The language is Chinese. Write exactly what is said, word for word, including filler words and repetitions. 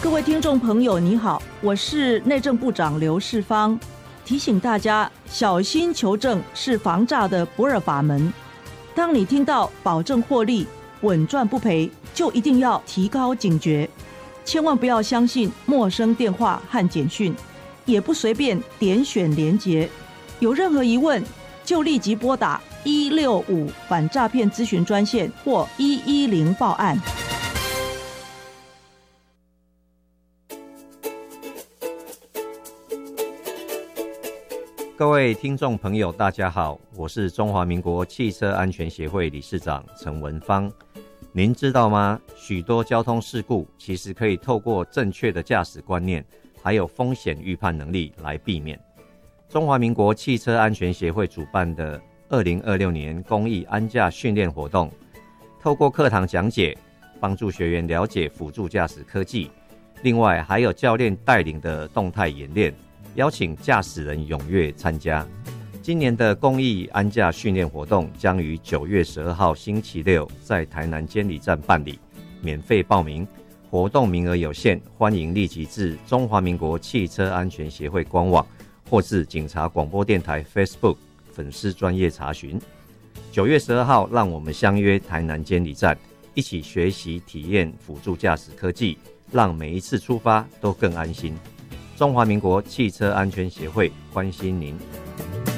各位听众朋友你好，我是内政部长刘世芳，提醒大家小心求证是防诈的不二法门。当你听到保证获利、稳赚不赔，就一定要提高警觉，千万不要相信陌生电话和简讯，也不随便点选连结。有任何疑问就立即拨打一六五反诈骗咨询专线或一一零报案。 各位听众朋友大家好，我是中华民国汽车安全协会理事长陈文芳。您知道吗？许多交通事故其实可以透过正确的驾驶观念还有风险预判能力来避免。中华民国汽车安全协会主办的二零二六年公益安驾训练活动，透过课堂讲解帮助学员了解辅助驾驶科技，另外还有教练带领的动态演练，邀请驾驶人踊跃参加。今年的公益安驾训练活动将于九月十二号星期六在台南监理站办理，免费报名，活动名额有限，欢迎立即至中华民国汽车安全协会官网或至警察广播电台 Facebook 粉丝专页查询。九月十二号，让我们相约台南监理站，一起学习体验辅助驾驶科技，让每一次出发都更安心。中华民国汽车安全协会关心您。